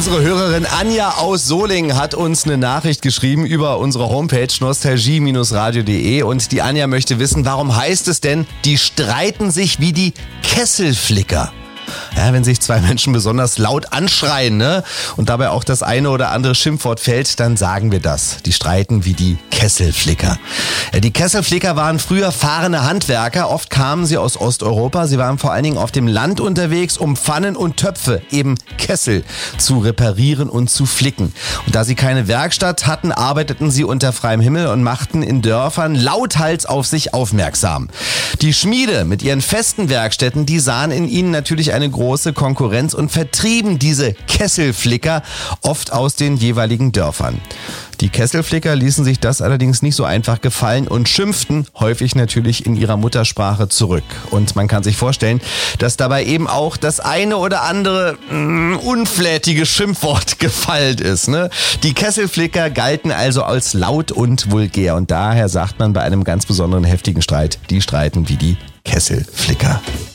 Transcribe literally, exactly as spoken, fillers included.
Unsere Hörerin Anja aus Solingen hat uns eine Nachricht geschrieben über unsere Homepage nostalgie Bindestrich radio punkt de und die Anja möchte wissen, warum heißt es denn, die streiten sich wie die Kesselflicker? Ja, wenn sich zwei Menschen besonders laut anschreien, ne, und dabei auch das eine oder andere Schimpfwort fällt, dann sagen wir das. Die streiten wie die Kesselflicker. Ja, die Kesselflicker waren früher fahrende Handwerker. Oft kamen sie aus Osteuropa. Sie waren vor allen Dingen auf dem Land unterwegs, um Pfannen und Töpfe, eben Kessel, zu reparieren und zu flicken. Und da sie keine Werkstatt hatten, arbeiteten sie unter freiem Himmel und machten in Dörfern lauthals auf sich aufmerksam. Die Schmiede mit ihren festen Werkstätten, die sahen in ihnen natürlich eine große Konkurrenz und vertrieben diese Kesselflicker oft aus den jeweiligen Dörfern. Die Kesselflicker ließen sich das allerdings nicht so einfach gefallen und schimpften häufig natürlich in ihrer Muttersprache zurück. Und man kann sich vorstellen, dass dabei eben auch das eine oder andere mh, unflätige Schimpfwort gefallen ist. Ne? Die Kesselflicker galten also als laut und vulgär und daher sagt man bei einem ganz besonderen heftigen Streit, die streiten wie die Kesselflicker.